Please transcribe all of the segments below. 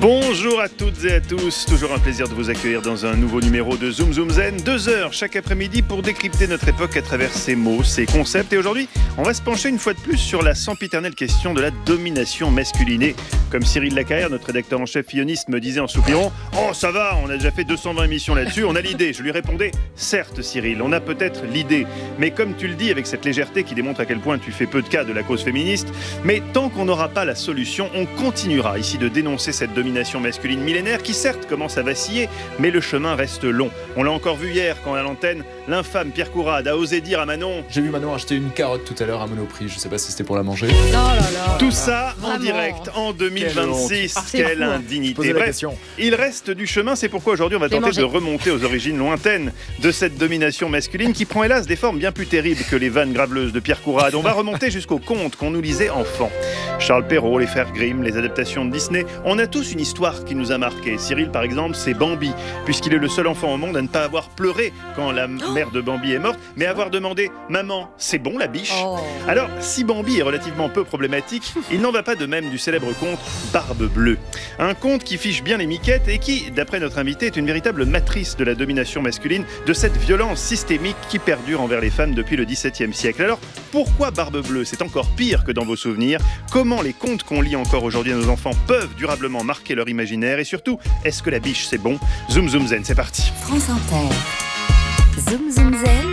Bonjour à toutes et à tous, toujours un plaisir de vous accueillir dans un nouveau numéro de Zoom Zoom Zen, 2 heures chaque après-midi pour décrypter notre époque à travers ses mots, ses concepts. Et aujourd'hui, on va se pencher une fois de plus sur la sempiternelle question de la domination masculine. Et comme Cyril Lacarrière, notre rédacteur en chef filloniste, me disait en soupirant « Oh ça va, on a déjà fait 220 émissions là-dessus, on a l'idée ». Je lui répondais « Certes Cyril, on a peut-être l'idée, mais comme tu le dis avec cette légèreté qui démontre à quel point tu fais peu de cas de la cause féministe, mais tant qu'on n'aura pas la solution, on continuera ici de dénoncer cette domination masculine millénaire qui certes commence à vaciller, mais le chemin reste long. On l'a encore vu hier quand à l'antenne, l'infâme Pierre Courade a osé dire à Manon « J'ai vu Manon acheter une carotte tout à l'heure à Monoprix, je sais pas si c'était pour la manger. Oh là là. Tout ça en Vraiment. direct en 2026, C'est quelle fou. indignité. La Bref, question. il reste du chemin, c'est pourquoi aujourd'hui on va tenter de remonter aux origines lointaines de cette domination masculine qui prend hélas des formes bien plus terribles que les vannes graveleuses de Pierre Courade. On va remonter jusqu'aux contes qu'on nous lisait enfant. Charles Perrault, les frères Grimm, les adaptations de Disney, on a tous une histoire qui nous a marqué. Cyril par exemple, c'est Bambi, puisqu'il est le seul enfant au monde à ne pas avoir pleuré quand la mère de Bambi est morte, mais avoir demandé « Maman, c'est bon la biche ?» Alors, si Bambi est relativement peu problématique, il n'en va pas de même du célèbre conte Barbe Bleue. Un conte qui fiche bien les miquettes et qui, d'après notre invité, est une véritable matrice de la domination masculine, de cette violence systémique qui perdure envers les femmes depuis le XVIIe siècle. Alors, pourquoi Barbe Bleue ? C'est encore pire que dans vos souvenirs. Comment les contes qu'on lit encore aujourd'hui à nos enfants peuvent durablement marquer leur imaginaire ? Et surtout, est-ce que la biche c'est bon ? Zoom Zoom Zen, c'est parti. France Inter. Zoom Zoom Zen.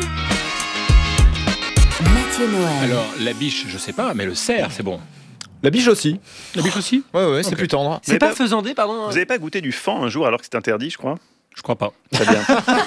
Mathieu Noël. Alors, la biche, je sais pas, mais le cerf, c'est bon. La biche aussi. La biche aussi ? Ouais, c'est Ok. plus tendre. C'est pas faisandé, pardon. Vous n'avez pas goûté du fan un jour alors que c'est interdit, je crois ? Je crois pas. Très bien.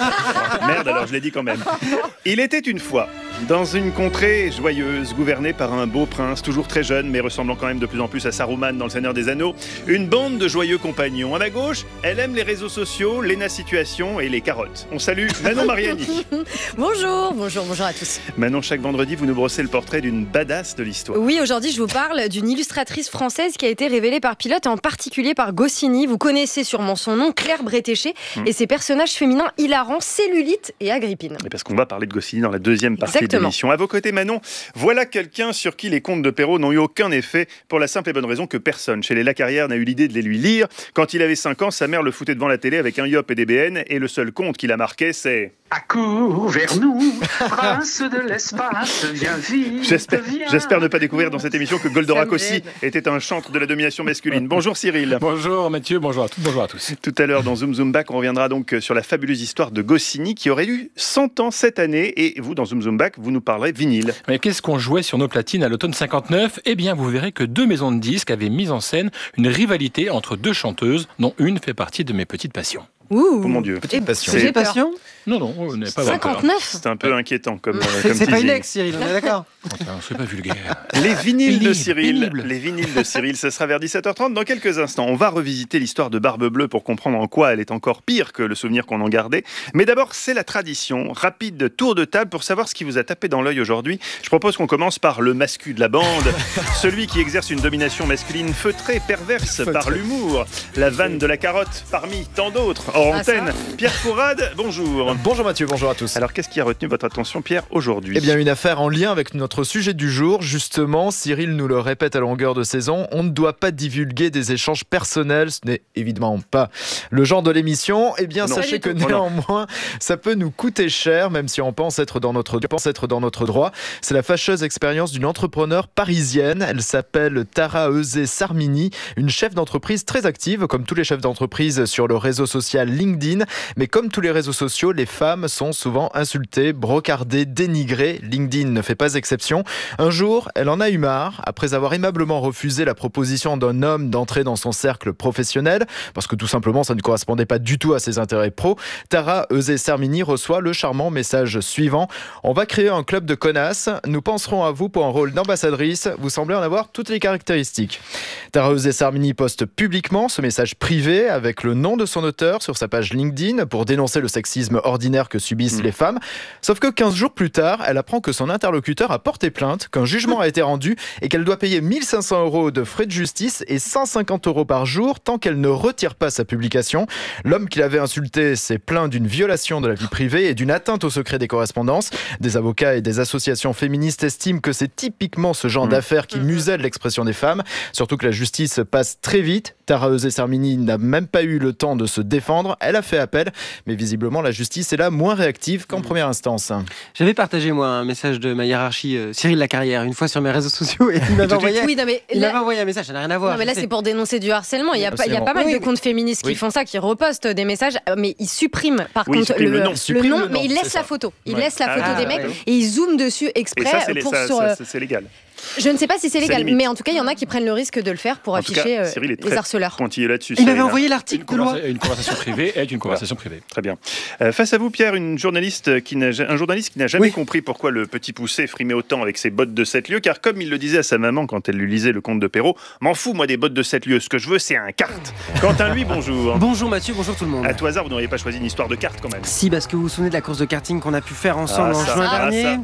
Merde, alors je l'ai dit quand même. Il était une fois, dans une contrée joyeuse, gouvernée par un beau prince, toujours très jeune, mais ressemblant quand même de plus en plus à Saruman dans Le Seigneur des Anneaux, une bande de joyeux compagnons. À ma gauche, elle aime les réseaux sociaux, Léna Situation et les carottes. On salue Manon Mariani. Bonjour à tous. Manon, chaque vendredi, vous nous brossez le portrait d'une badass de l'histoire. Oui, aujourd'hui, je vous parle d'une illustratrice française qui a été révélée par Pilote, et en particulier par Goscinny. Vous connaissez sûrement son nom, Claire Bretéché, et ses personnages féminins hilarants, Cellulite et Agrippine. Et parce qu'on va parler de Goscinny dans la deuxième partie de Exactement. l'émission. À vos côtés, Manon, voilà quelqu'un sur qui les contes de Perrault n'ont eu aucun effet, pour la simple et bonne raison que personne chez les Lacarrière n'a eu l'idée de les lui lire. Quand il avait 5 ans, sa mère le foutait devant la télé avec un yop et des BN, et le seul conte qui l'a marqué, c'est... Accours vers nous, prince de l'espace, viens vite, J'espère ne pas découvrir dans cette émission que Goldorak Ça me aussi gêne. était un chantre de la domination masculine. Bonjour Cyril. Bonjour Mathieu, bonjour à toutes, bonjour à tous. Tout à l'heure dans Zoom Zoom Back, on reviendra donc sur la fabuleuse histoire de Goscinny qui aurait eu 100 ans cette année. Et vous, dans Zoom Zoom Back, vous nous parlerez vinyle. Mais qu'est-ce qu'on jouait sur nos platines à l'automne 59 ? Eh bien, vous verrez que 2 maisons de disques avaient mis en scène une rivalité entre 2 chanteuses, dont une fait partie de mes petites passions. Ouh. Oh mon Dieu. Et passion. C'est- j'ai peur. Non, on n'est pas avoir peur. 59 C'est un peu inquiétant comme C'est pas une teasing. ex, Cyril, on est d'accord. Enfin, c'est pas vulgaire. Les vinyles de Pénible, Cyril, pénible. les vinyles de Cyril, ce sera vers 17h30 dans quelques instants. On va revisiter l'histoire de Barbe Bleue pour comprendre en quoi elle est encore pire que le souvenir qu'on en gardait. Mais d'abord, c'est la tradition. Rapide tour de table pour savoir ce qui vous a tapé dans l'œil aujourd'hui. Je propose qu'on commence par le mascu de la bande, celui qui exerce une domination masculine feutrée, perverse par l'humour. La vanne de la carotte parmi tant d'autres. Hors Ah, antenne, Pierre Courade, bonjour. Bonjour Mathieu, bonjour à tous. Alors, qu'est-ce qui a retenu votre attention, Pierre, aujourd'hui ? Eh bien, une affaire en lien avec notre sujet du jour. Justement, Cyril nous le répète à longueur de saison, on ne doit pas divulguer des échanges personnels. Ce n'est évidemment pas le genre de l'émission. Eh bien, Non. sachez que Pas du tout. néanmoins, ça peut nous coûter cher, même si on pense être dans notre droit. C'est la fâcheuse expérience d'une entrepreneure parisienne. Elle s'appelle Tara Euzet-Sarmini, une chef d'entreprise très active, comme tous les chefs d'entreprise sur le réseau social LinkedIn. Mais comme tous les réseaux sociaux, les femmes sont souvent insultées, brocardées, dénigrées. LinkedIn ne fait pas exception. Un jour, elle en a eu marre, après avoir aimablement refusé la proposition d'un homme d'entrer dans son cercle professionnel, parce que tout simplement ça ne correspondait pas du tout à ses intérêts pro. Tara Euzet-Sarmini reçoit le charmant message suivant: on va créer un club de connasses, nous penserons à vous pour un rôle d'ambassadrice, vous semblez en avoir toutes les caractéristiques. Tara Euzet-Sarmini poste publiquement ce message privé avec le nom de son auteur sur sa page LinkedIn pour dénoncer le sexisme ordinaire que subissent les femmes. Sauf que 15 jours plus tard, elle apprend que son interlocuteur a porté plainte, qu'un jugement a été rendu et qu'elle doit payer 1 500 € de frais de justice et 150 € par jour tant qu'elle ne retire pas sa publication. L'homme qui l'avait insulté s'est plaint d'une violation de la vie privée et d'une atteinte au secret des correspondances. Des avocats et des associations féministes estiment que c'est typiquement ce genre d'affaires qui muselle l'expression des femmes, surtout que la justice passe très vite. Tara Euzet-Sarmini n'a même pas eu le temps de se défendre. Elle a fait appel, mais visiblement la justice est là moins réactive qu'en première instance. J'avais partagé moi un message de ma hiérarchie Cyril Lacarrière une fois sur mes réseaux sociaux et il m'avait envoyé, envoyé un message, ça n'a rien à voir. Non, mais là c'est pour dénoncer du harcèlement. Il y a pas mal de comptes féministes qui font ça, qui repostent des messages, mais ils suppriment par contre le nom, mais ils laissent la photo. Ils laissent la photo des mecs et ils zooment dessus exprès. Et ça, c'est légal. Je ne sais pas si c'est légal, mais en tout cas, il y en a qui prennent le risque de le faire pour afficher les harceleurs. Pointillé là-dessus. Il m'avait envoyé l'article de loi. Une conversation privée est une conversation privée. Très bien. Face à vous, Pierre, un journaliste qui n'a jamais compris pourquoi le petit poussé frimait autant avec ses bottes de 7 lieues, car comme il le disait à sa maman quand elle lui lisait le conte de Perrault, m'en fous moi des bottes de 7 lieues, ce que je veux c'est un kart. Quentin, lui, bonjour. Bonjour Mathieu, bonjour tout le monde. À tout hasard, vous n'auriez pas choisi une histoire de kart quand même? Si, parce que vous vous souvenez de la course de karting qu'on a pu faire ensemble en juin dernier.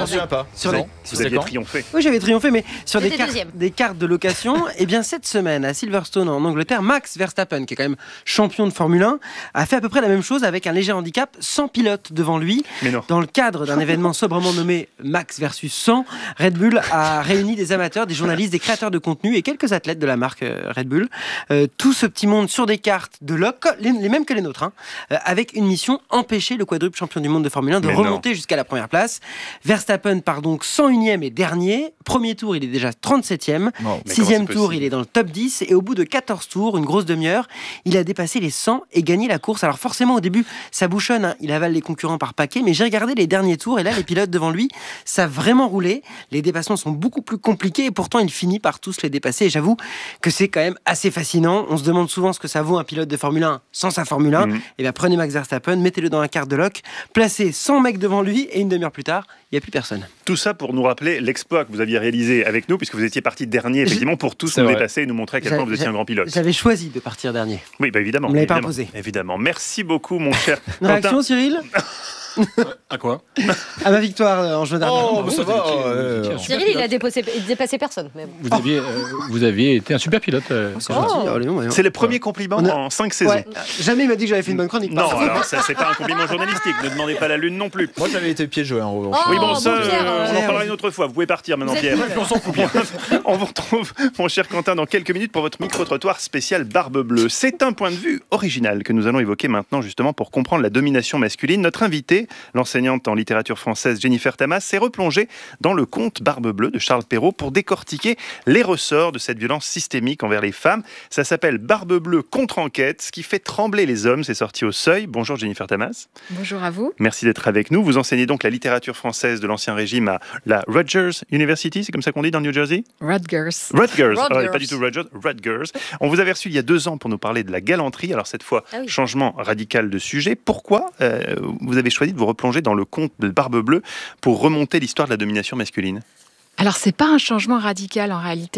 Vous aviez triomphé. Oui, j'avais triomphé, mais sur des cartes de location. Et bien cette semaine à Silverstone en Angleterre, Max Verstappen, qui est quand même champion de Formule 1, a fait à peu près la même chose avec un léger handicap, sans pilote devant lui. Dans le cadre d'un événement sobrement nommé Max versus 100, Red Bull a réuni des amateurs, des journalistes, des créateurs de contenu et quelques athlètes de la marque Red Bull. Tout ce petit monde sur des cartes de loc, les mêmes que les nôtres, avec une mission, empêcher le quadruple champion du monde de Formule 1 de remonter jusqu'à la première place. Verstappen part donc 101e et dernier. Premier tour, il est déjà 37e. 6e tour, il est dans le top 10. Et au bout de 14 tours, une grosse demi-heure, il a dépassé les 100 et gagné la course. Alors forcément, au début, ça bouchonne. Il avale les concurrents par paquet. Mais j'ai regardé les derniers tours. Et là, les pilotes devant lui, ça a vraiment roulé. Les dépassements sont beaucoup plus compliqués. Et pourtant, il finit par tous les dépasser. Et j'avoue que c'est quand même assez fascinant. On se demande souvent ce que ça vaut un pilote de Formule 1 sans sa Formule 1. Et bien, prenez Max Verstappen, mettez-le dans la carte de loc, placez 100 mecs devant lui. Et une demi-heure plus tard, il n'y a plus personne. Tout ça pour nous rappeler l'exploit que vous aviez réalisé avec nous, puisque vous étiez parti dernier, effectivement, pour tous nous dépasser et nous montrer à quel point vous étiez un grand pilote. J'avais choisi de partir dernier. Oui, évidemment. Vous ne l'avez pas imposé. Évidemment. Merci beaucoup, mon cher. Une réaction, Cyril? À quoi? À ma victoire en juin dernier. Ça va. Cyril, il a dépassé personne. Mais... Vous aviez été un super pilote. C'est le premier compliment en 5 saisons. Ouais. Jamais il m'a dit que j'avais fait une bonne chronique. Non, alors ça, c'est pas un compliment journalistique. Ne demandez pas la lune non plus. Moi, j'avais été piégeux en revanche. Oui, bon, ça, Pierre, on en parlera une autre fois. Vous pouvez partir maintenant, Pierre. On s'en fout bien. On vous retrouve, mon cher Quentin, dans quelques minutes pour votre micro-trottoir spécial Barbe Bleue. C'est un point de vue original que nous allons évoquer maintenant, justement, pour comprendre la domination masculine. Notre invitée, l'enseignante en littérature française Jennifer Tamas, s'est replongée dans le conte Barbe Bleue de Charles Perrault pour décortiquer les ressorts de cette violence systémique envers les femmes. Ça s'appelle Barbe Bleue contre-enquête, ce qui fait trembler les hommes. C'est sorti au Seuil. Bonjour Jennifer Tamas. Bonjour à vous. Merci d'être avec nous. Vous enseignez donc la littérature française de l'Ancien Régime à la Rutgers University, c'est comme ça qu'on dit dans le New Jersey? Rutgers. Pas du tout Rutgers, Rutgers. On vous avait reçu il y a 2 ans pour nous parler de la galanterie. Alors cette fois, changement radical de sujet. Pourquoi vous avez choisi de vous replonger dans le conte de Barbe Bleue pour remonter l'histoire de la domination masculine? Alors c'est pas un changement radical en réalité,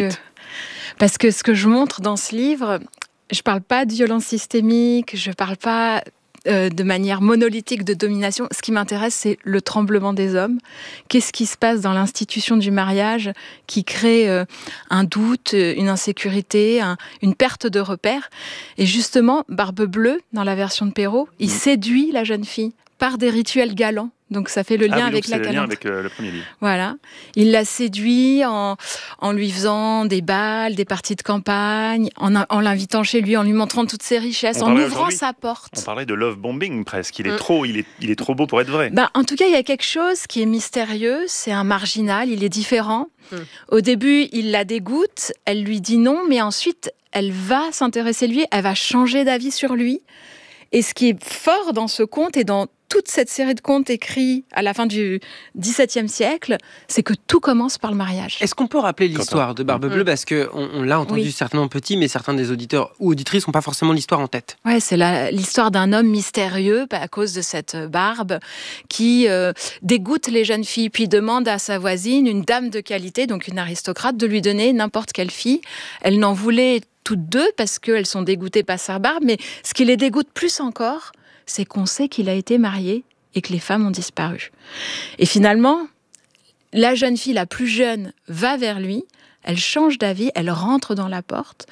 parce que ce que je montre dans ce livre, je parle pas de violence systémique, je parle pas de manière monolithique de domination. Ce qui m'intéresse, c'est le tremblement des hommes. Qu'est-ce qui se passe dans l'institution du mariage qui crée un doute, une insécurité, une perte de repère. Et justement, Barbe Bleue, dans la version de Perrault, il séduit la jeune fille par des rituels galants. Donc ça fait le lien avec la galanterie. Avec le premier livre. Voilà. Il la séduit en lui faisant des bals, des parties de campagne, en l'invitant chez lui, en lui montrant toutes ses richesses, en ouvrant sa porte. On parlait de love bombing presque. Il est trop beau pour être vrai. En tout cas, il y a quelque chose qui est mystérieux. C'est un marginal, il est différent. Au début, il la dégoûte, elle lui dit non, mais ensuite, elle va s'intéresser à lui, elle va changer d'avis sur lui. Et ce qui est fort dans ce conte et dans toute cette série de contes écrits à la fin du XVIIe siècle, c'est que tout commence par le mariage. Est-ce qu'on peut rappeler l'histoire de Barbe Bleue? Parce qu'on l'a entendu certainement petit, mais certains des auditeurs ou auditrices n'ont pas forcément l'histoire en tête. Ouais, c'est l'histoire d'un homme mystérieux à cause de cette barbe qui dégoûte les jeunes filles, puis demande à sa voisine, une dame de qualité, donc une aristocrate, de lui donner n'importe quelle fille. Elle n'en voulait toutes deux parce qu'elles sont dégoûtées par sa barbe, mais ce qui les dégoûte plus encore, c'est qu'on sait qu'il a été marié et que les femmes ont disparu. Et finalement, la jeune fille la plus jeune va vers lui, elle change d'avis, elle rentre dans la porte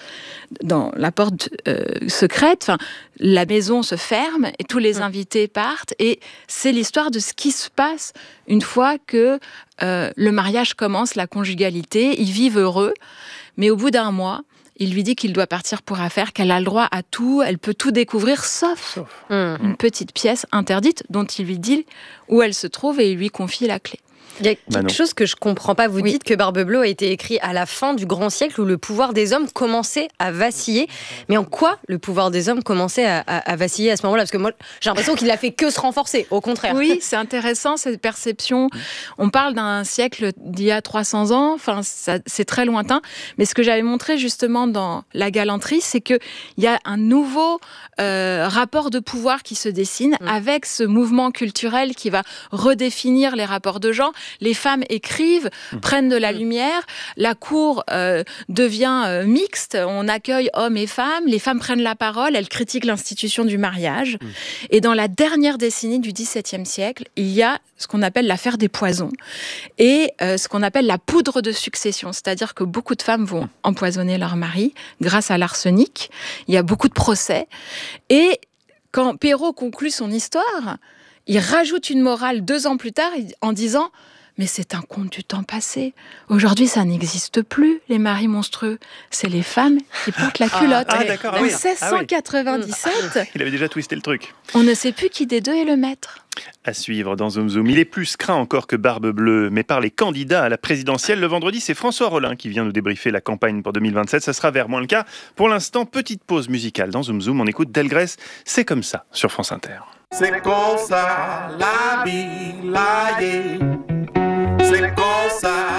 secrète, la maison se ferme et tous les invités partent, et c'est l'histoire de ce qui se passe une fois que le mariage commence, la conjugalité, ils vivent heureux, mais au bout d'un mois, il lui dit qu'il doit partir pour affaires, qu'elle a le droit à tout, elle peut tout découvrir, sauf une petite pièce interdite dont il lui dit où elle se trouve et il lui confie la clé. Il y a quelque chose que je comprends pas. Vous dites que Barbe Bleue a été écrit à la fin du grand siècle où le pouvoir des hommes commençait à vaciller. Mais en quoi le pouvoir des hommes commençait à vaciller à ce moment-là ? Parce que moi, j'ai l'impression qu'il n'a fait que se renforcer, au contraire. Oui, c'est intéressant cette perception. On parle d'un siècle d'il y a 300 ans, enfin, c'est très lointain. Mais ce que j'avais montré justement dans La Galanterie, c'est qu'il y a un nouveau rapport de pouvoir qui se dessine avec ce mouvement culturel qui va redéfinir les rapports de genre. Les femmes écrivent, prennent de la lumière, la cour devient mixte, on accueille hommes et femmes, les femmes prennent la parole, elles critiquent l'institution du mariage. Et dans la dernière décennie du XVIIe siècle, il y a ce qu'on appelle l'affaire des poisons et ce qu'on appelle la poudre de succession, c'est-à-dire que beaucoup de femmes vont empoisonner leur mari grâce à l'arsenic. Il y a beaucoup de procès. Et quand Perrault conclut son histoire, il rajoute une morale 2 ans plus tard en disant « Mais c'est un conte du temps passé. Aujourd'hui, ça n'existe plus, les maris monstrueux. C'est les femmes qui portent la culotte. » En 1697, il avait déjà twisté le truc. On ne sait plus qui des deux est le maître. À suivre dans Zoom Zoom. Il est plus craint encore que Barbe Bleue, mais par les candidats à la présidentielle. Le vendredi, c'est François Rollin qui vient nous débriefer la campagne pour 2027. Ça sera vers moins le cas. Pour l'instant, petite pause musicale dans Zoom Zoom. On écoute Delgrès, C'est comme ça, sur France Inter. C'est comme ça, la vie, la vie. C'est comme ça.